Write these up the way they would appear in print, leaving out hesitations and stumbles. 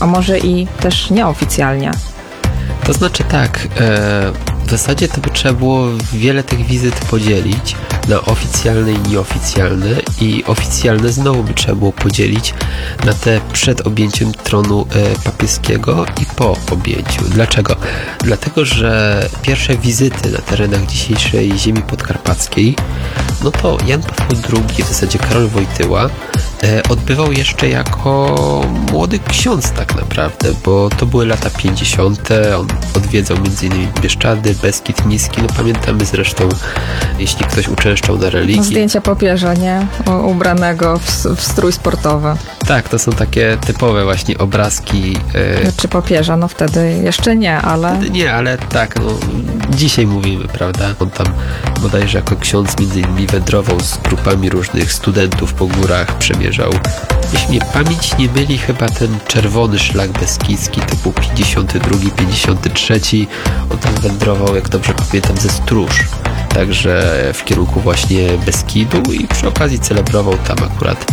a może i też nieoficjalnie? To znaczy tak, w zasadzie to by trzeba było wiele tych wizyt podzielić na oficjalne i nieoficjalne i oficjalne znowu by trzeba było podzielić na te przed objęciem tronu papieskiego i po objęciu. Dlaczego? Dlatego, że pierwsze wizyty na terenach dzisiejszej ziemi podkarpackiej, no to Jan Paweł II, w zasadzie Karol Wojtyła, odbywał jeszcze jako młody ksiądz tak naprawdę, bo to były lata 50. On odwiedzał m.in. Bieszczady, Beskid Niski. No pamiętamy zresztą, jeśli ktoś uczęszczał na religii. Zdjęcia papieża, nie? Ubranego w strój sportowy. Tak, to są takie typowe właśnie obrazki. Czy papieża? No wtedy jeszcze nie, ale... Wtedy nie, ale tak, no dzisiaj mówimy, prawda? On tam bodajże jako ksiądz m.in. wędrował z grupami różnych studentów po górach, przemierzał. Jeśli mnie pamięć nie myli, chyba ten czerwony szlak beskidzki typu 52, 53, on tam wędrował, jak dobrze pamiętam, ze Stróż. Także w kierunku właśnie Beskidu i przy okazji celebrował tam akurat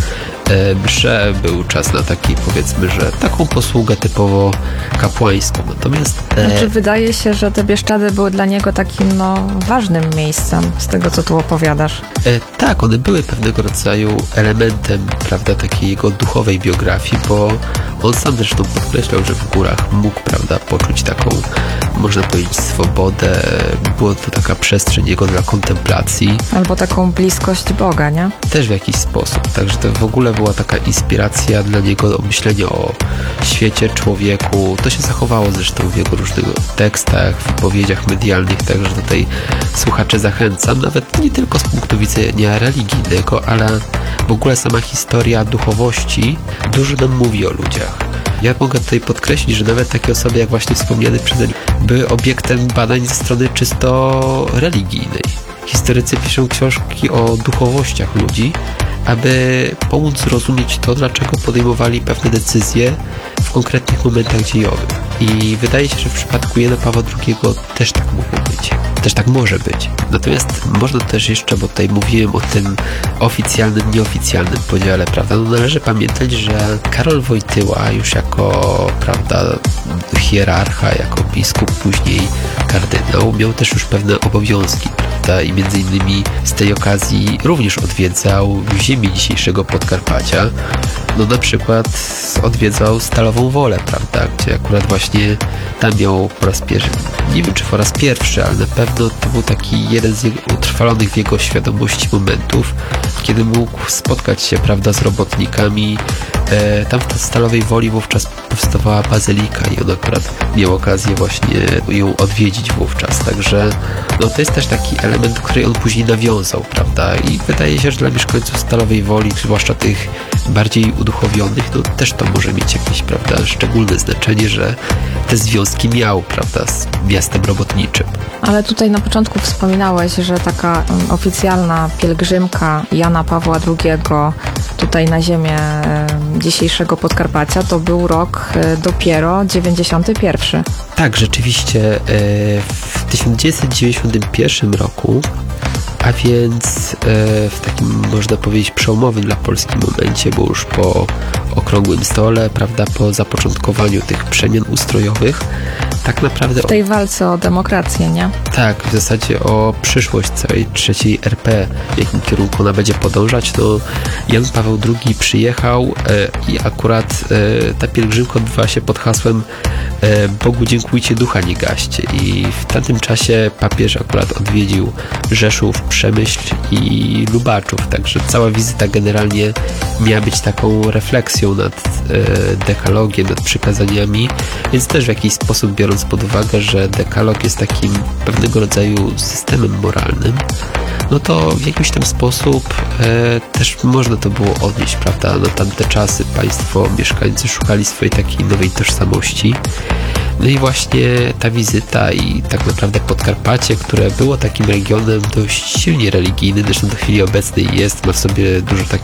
mszę. Był czas na taki, powiedzmy, że taką posługę typowo kapłańską. Natomiast... Znaczy wydaje się, że te Bieszczady były dla niego takim ważnym miejscem, z tego co tu opowiadasz. Tak, one były pewnego rodzaju elementem, prawda, takiej jego duchowej biografii, bo on sam zresztą podkreślał, że w górach mógł, prawda, poczuć taką, można powiedzieć, swobodę. Była to taka przestrzeń jego dla kontemplacji. Albo taką bliskość Boga, nie? Też w jakiś sposób. Także to w ogóle była taka inspiracja dla niego o myśleniu o świecie, człowieku. To się zachowało zresztą w jego różnych tekstach, wypowiedziach medialnych, także tutaj słuchacze zachęcam, nawet nie tylko z punktu widzenia religijnego, ale w ogóle sama historia duchowości dużo nam mówi o ludziach. Ja mogę tutaj podkreślić, że nawet takie osoby jak właśnie wspomniany przeze mnie były obiektem badań ze strony czysto religijnej. Historycy piszą książki o duchowościach ludzi, aby pomóc zrozumieć to, dlaczego podejmowali pewne decyzje w konkretnych momentach dziejowych. I wydaje się, że w przypadku Jana Pawła II też tak mogło być. Też tak może być. Natomiast można też jeszcze, bo tutaj mówiłem o tym oficjalnym, nieoficjalnym podziale, prawda? No należy pamiętać, że Karol Wojtyła już jako, prawda, hierarcha, jako biskup, później kardynał, miał też już pewne obowiązki, prawda? I między innymi z tej okazji również odwiedzał ziemię dzisiejszego Podkarpacia. No na przykład odwiedzał Stalową Wolę, prawda? Gdzie akurat właśnie tam miał po raz pierwszy, nie wiem czy po raz pierwszy, ale na pewno to był taki jeden z utrwalonych w jego świadomości momentów, kiedy mógł spotkać się, prawda, z robotnikami. Tam w Stalowej Woli wówczas powstawała bazylika i on akurat miał okazję właśnie ją odwiedzić wówczas, także no to jest też taki element, który on później nawiązał, prawda, i wydaje się, że dla mieszkańców Stalowej Woli, zwłaszcza tych bardziej uduchowionych, no też to może mieć jakieś, prawda, szczególne znaczenie, że te związki miał, prawda, z miastem robotniczym. Ale tutaj na początku wspominałeś, że taka oficjalna pielgrzymka Jana Pawła II tutaj na ziemię dzisiejszego Podkarpacia to był rok dopiero 91. Tak, rzeczywiście w 1991 roku, a więc w takim, można powiedzieć, przełomowym dla Polski momencie, bo już po okrągłym stole, prawda, po zapoczątkowaniu tych przemian ustrojowych, tak naprawdę... W tej walce o demokrację, nie? Tak, w zasadzie o przyszłość całej III RP, w jakim kierunku ona będzie podążać, no Jan Paweł II przyjechał i akurat ta pielgrzymka odbywa się pod hasłem Bogu dziękujcie, ducha nie gaście, i w tamtym czasie papież akurat odwiedził Rzeszów, Przemyśl i Lubaczów, także cała wizyta generalnie miała być taką refleksją nad dekalogiem, nad przykazaniami, więc też w jakiś sposób biorąc pod uwagę, że dekalog jest takim pewnego rodzaju systemem moralnym, no to w jakiś tam sposób też można to było odnieść, prawda, na tamte czasy państwo, mieszkańcy szukali swojej takiej nowej tożsamości. No i właśnie ta wizyta i tak naprawdę Podkarpacie, które było takim regionem dość silnie religijnym, zresztą do chwili obecnej jest, ma w sobie dużo takich